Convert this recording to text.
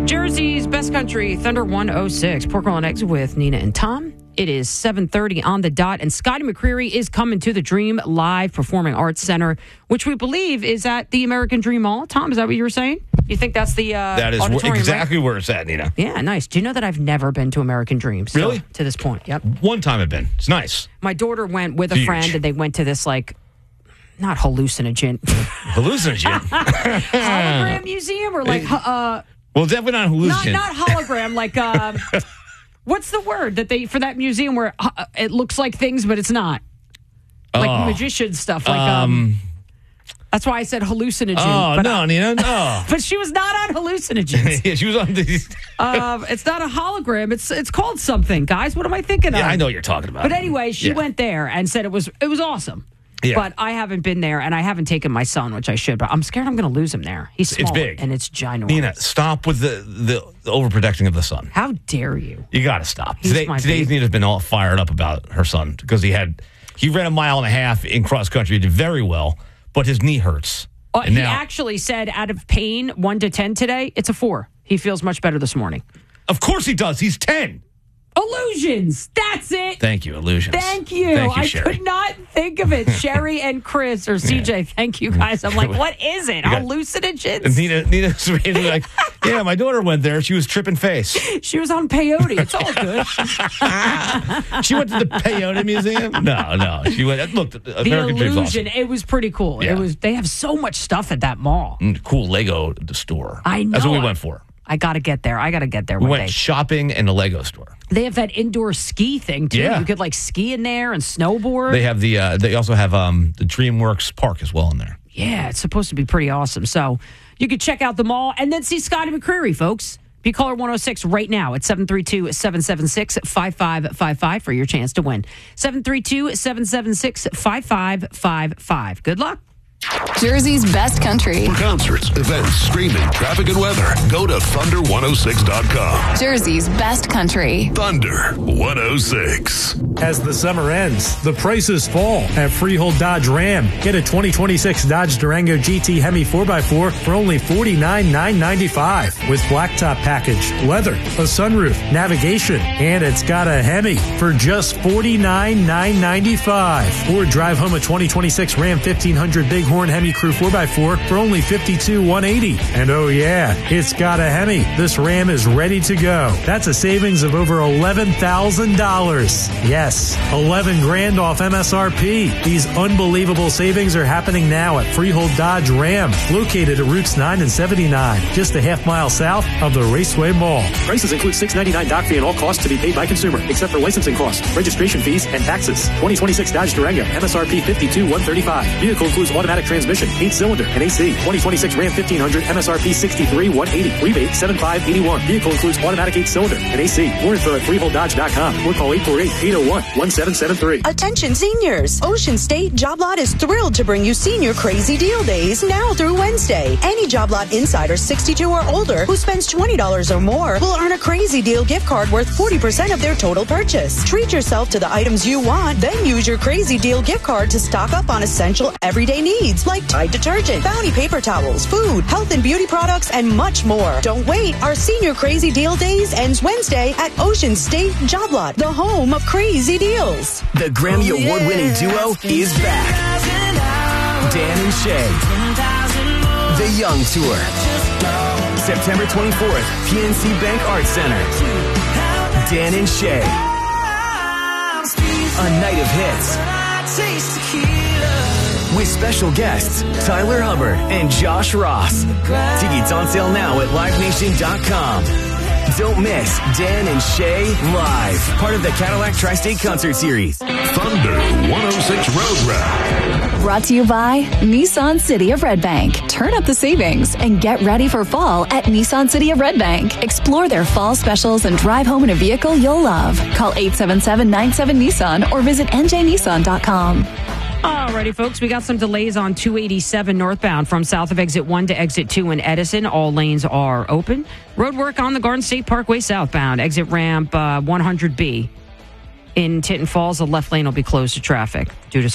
Jersey's Best Country, Thunder 106. Pork Roll and Eggs with Nina and Tom. It is 7:30 on the dot, and Scotty McCreery is coming to the Dream Live Performing Arts Center, which we believe is at the American Dream Mall. Tom, is that what you were saying? You think that's the that is auditorium, exactly right? where it's at, Nina. Yeah, nice. Do you know that I've never been to American Dream? So, really? To this point, yep. One time I've been. It's nice. My daughter went with a friend, and they went to this, not hallucinogen. Hallucinogen? Hologram museum? Or well, definitely not hallucinogen. Not hologram, what's the word that they for that museum where it looks like things but it's not? Like magician stuff. That's why I said hallucinogen. Oh, no, Nina, no. But she was not on hallucinogens. Yeah, she was on these. It's not a hologram. It's called something, guys. What am I thinking of? Yeah, I know what you're talking about. But anyway, she went there and said it was awesome. Yeah. But I haven't been there, and I haven't taken my son, which I should. But I'm scared I'm going to lose him there. He's small, it's big, and it's ginormous. Nina, stop with the overprotecting of the son. How dare you? You got to stop. Today's Nina's been all fired up about her son because he ran a mile and a half in cross country. He did very well, but his knee hurts. He actually said out of pain, 1 to 10 today, it's a 4. He feels much better this morning. Of course he does. He's 10. Illusions. That's it. Thank you, illusions. Thank you. I Sherry. could not think of it. Sherry and Chris or CJ, thank you guys. I'm like, what is it? Hallucinogens? And Nina's like, yeah, my daughter went there. She was tripping face. She was on peyote. It's all good. She went to the Peyote Museum? No. She went. Look, the American Dream's awesome. It was pretty cool. Yeah. They have so much stuff at that mall. Cool Lego store. I know. That's what we went for. I got to get there. We went shopping in the Lego store. They have that indoor ski thing too. Yeah. You could ski in there and snowboard. They have they also have the DreamWorks Park as well in there. Yeah, it's supposed to be pretty awesome. So you could check out the mall and then see Scotty McCreery, folks. Be caller 106 right now at 732-776-5555 for your chance to win. 732-776-5555. Good luck. Jersey's Best Country. For concerts, events, streaming, traffic, and weather, go to Thunder106.com. Jersey's Best Country. Thunder 106. As the summer ends, the prices fall at Freehold Dodge Ram. Get a 2026 Dodge Durango GT Hemi 4x4 for only $49,995 with blacktop package, leather, a sunroof, navigation, and it's got a Hemi for just $49,995. Or drive home a 2026 Ram 1500 Bighorn Hemi Crew 4x4 for only $52,180. And oh yeah, it's got a Hemi. This Ram is ready to go. That's a savings of over $11,000. Yes, $11,000 off MSRP. These unbelievable savings are happening now at Freehold Dodge Ram, located at Routes 9 and 79, just a half mile south of the Raceway Mall. Prices include $699 doc fee and all costs to be paid by consumer, except for licensing costs, registration fees, and taxes. 2026 Dodge Durango, MSRP $52,135. Vehicle includes automatic transmission, 8-cylinder, and AC. 2026 Ram 1500, MSRP $63,180. Rebate $75,81. Vehicle includes automatic 8-cylinder and AC. More info at FreeholdDodge.com or call 848-801-1773. Attention seniors! Ocean State Job Lot is thrilled to bring you Senior Crazy Deal Days now through Wednesday. Any Job Lot insider 62 or older who spends $20 or more will earn a Crazy Deal gift card worth 40% of their total purchase. Treat yourself to the items you want, then use your Crazy Deal gift card to stock up on essential everyday needs like Tide detergent, Bounty paper towels, food, health and beauty products, and much more. Don't wait. Our Senior Crazy Deal Days ends Wednesday at Ocean State Job Lot, the home of crazy deals. The Grammy Award-winning duo is back. Dan and Shay. The Young Tour. September 24th, PNC Bank Arts Center. Dan and Shay. A night of hits. With special guests, Tyler Hubbard and Josh Ross. Tickets on sale now at LiveNation.com. Don't miss Dan and Shay live. Part of the Cadillac Tri-State Concert Series. Thunder 106 Road Rap. Brought to you by Nissan City of Red Bank. Turn up the savings and get ready for fall at Nissan City of Red Bank. Explore their fall specials and drive home in a vehicle you'll love. Call 877-97-NISSAN or visit njnissan.com. Alrighty, folks, we got some delays on 287 northbound from south of exit 1 to exit 2 in Edison. All lanes are open. Road work on the Garden State Parkway southbound. Exit ramp 100B in Tinton Falls. The left lane will be closed to traffic due to